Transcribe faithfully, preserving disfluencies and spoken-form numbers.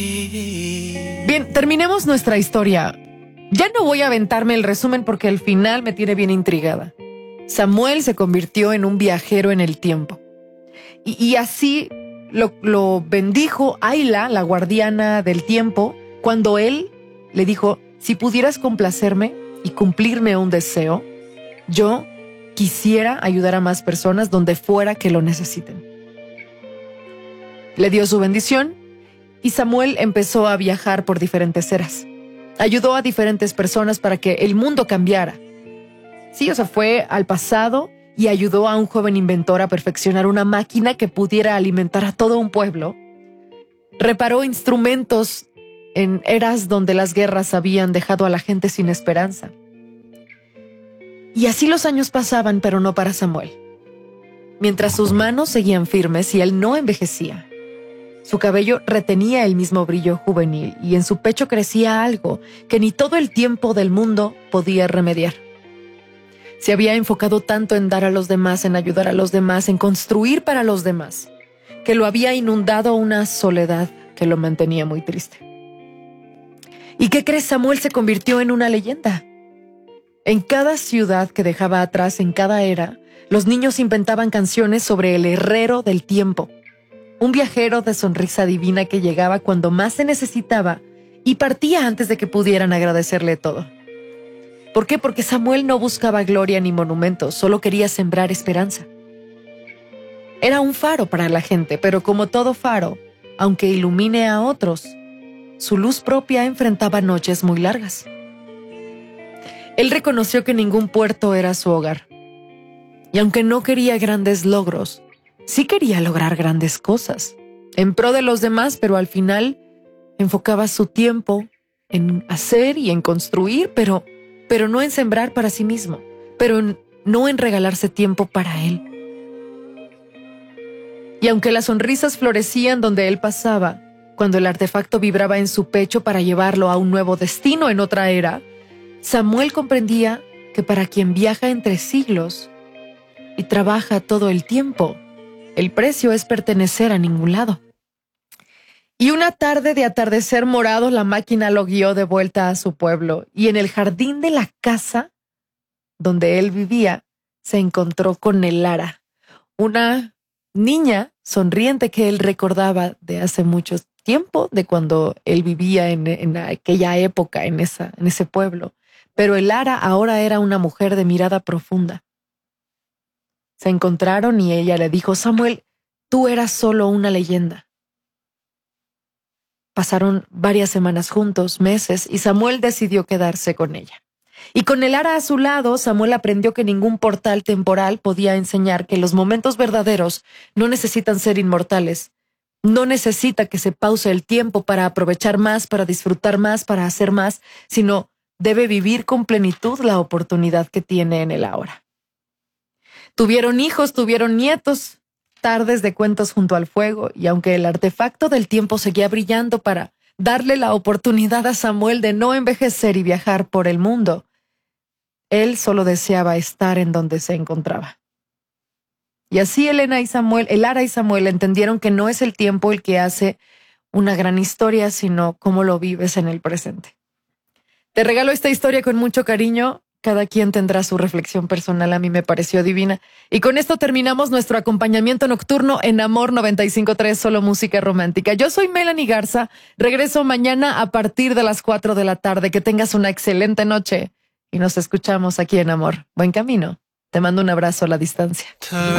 Bien, terminemos nuestra historia. Ya no voy a aventarme el resumen porque el final me tiene bien intrigada. Samuel se convirtió en un viajero en el tiempo. Y, y así lo, lo bendijo Ayla, la guardiana del tiempo, cuando él le dijo: si pudieras complacerme y cumplirme un deseo, yo quisiera ayudar a más personas donde fuera que lo necesiten. Le dio su bendición y Samuel empezó a viajar por diferentes eras. Ayudó a diferentes personas para que el mundo cambiara. Sí, o sea, fue al pasado y ayudó a un joven inventor a perfeccionar una máquina que pudiera alimentar a todo un pueblo. Reparó instrumentos en eras donde las guerras habían dejado a la gente sin esperanza. Y así los años pasaban, pero no para Samuel. Mientras sus manos seguían firmes y él no envejecía, su cabello retenía el mismo brillo juvenil y en su pecho crecía algo que ni todo el tiempo del mundo podía remediar. Se había enfocado tanto en dar a los demás, en ayudar a los demás, en construir para los demás, que lo había inundado una soledad que lo mantenía muy triste. ¿Y qué crees? Samuel se convirtió en una leyenda. En cada ciudad que dejaba atrás, en cada era, los niños inventaban canciones sobre el herrero del tiempo, un viajero de sonrisa divina que llegaba cuando más se necesitaba y partía antes de que pudieran agradecerle todo. ¿Por qué? Porque Samuel no buscaba gloria ni monumentos, solo quería sembrar esperanza. Era un faro para la gente, pero como todo faro, aunque ilumine a otros, su luz propia enfrentaba noches muy largas. Él reconoció que ningún puerto era su hogar. Y aunque no quería grandes logros, sí quería lograr grandes cosas, en pro de los demás, pero al final enfocaba su tiempo en hacer y en construir, pero, pero no en sembrar para sí mismo, pero en, no en regalarse tiempo para él. Y aunque las sonrisas florecían donde él pasaba, cuando el artefacto vibraba en su pecho para llevarlo a un nuevo destino en otra era, Samuel comprendía que para quien viaja entre siglos y trabaja todo el tiempo, el precio es pertenecer a ningún lado. Y una tarde de atardecer morado, la máquina lo guió de vuelta a su pueblo, y en el jardín de la casa donde él vivía, se encontró con Elara, una niña sonriente que él recordaba de hace mucho tiempo, de cuando él vivía en, en aquella época, en, esa, en ese pueblo. Pero Elara ahora era una mujer de mirada profunda. Se encontraron y ella le dijo: Samuel, tú eras solo una leyenda. Pasaron varias semanas juntos, meses, y Samuel decidió quedarse con ella. Y con Elara a su lado, Samuel aprendió que ningún portal temporal podía enseñar que los momentos verdaderos no necesitan ser inmortales. No necesita que se pause el tiempo para aprovechar más, para disfrutar más, para hacer más, sino debe vivir con plenitud la oportunidad que tiene en el ahora. Tuvieron hijos, tuvieron nietos, tardes de cuentos junto al fuego, y aunque el artefacto del tiempo seguía brillando para darle la oportunidad a Samuel de no envejecer y viajar por el mundo, él solo deseaba estar en donde se encontraba. Y así Elena y Samuel, Elara y Samuel entendieron que no es el tiempo el que hace una gran historia, sino cómo lo vives en el presente. Te regalo esta historia con mucho cariño. Cada quien tendrá su reflexión personal. A mí me pareció divina. Y con esto terminamos nuestro acompañamiento nocturno en Amor noventa y cinco punto tres, solo música romántica. Yo soy Melanie Garza. Regreso mañana a partir de las cuatro de la tarde. Que tengas una excelente noche. Y nos escuchamos aquí en Amor. Buen camino. Te mando un abrazo a la distancia.